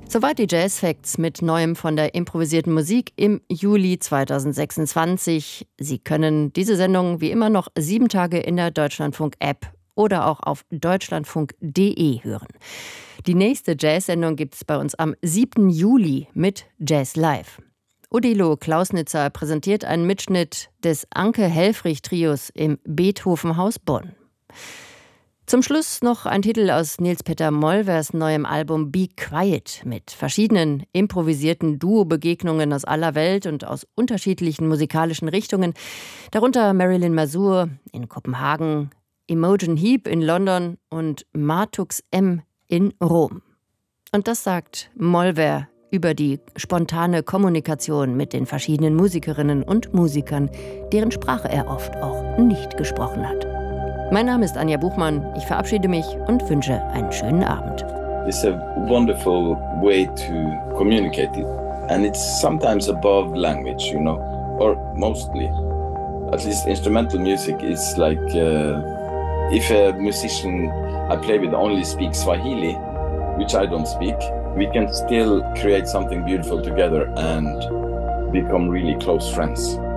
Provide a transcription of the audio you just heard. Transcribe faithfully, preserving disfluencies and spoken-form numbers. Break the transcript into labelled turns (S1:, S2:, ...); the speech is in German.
S1: Soweit die Jazz Facts mit Neuem von der improvisierten Musik im Juli zweitausendsechsundzwanzig. Sie können diese Sendung wie immer noch sieben Tage in der Deutschlandfunk-App oder auch auf deutschlandfunk punkt de hören. Die nächste Jazz-Sendung gibt es bei uns am siebten Juli mit Jazz Live. Odilo Klausnitzer präsentiert einen Mitschnitt des Anke-Helfrich-Trios im Beethoven-Haus Bonn. Zum Schluss noch ein Titel aus Nils-Peter Mollwers neuem Album Be Quiet mit verschiedenen improvisierten Duo-Begegnungen aus aller Welt und aus unterschiedlichen musikalischen Richtungen, darunter Marilyn Mazur in Kopenhagen, Imogen Heap in London und Martux M in Rom. Und das sagt Mollwer über die spontane Kommunikation mit den verschiedenen Musikerinnen und Musikern, deren Sprache er oft auch nicht gesprochen hat. Mein Name ist Anja Buchmann. Ich verabschiede mich und wünsche einen schönen Abend.
S2: It's a wonderful way to communicate it. And it's sometimes above language, you know, or mostly. At least instrumental music is like, uh, if a musician I play with only speaks Swahili, which I don't speak, we can still create something beautiful together and become really close friends.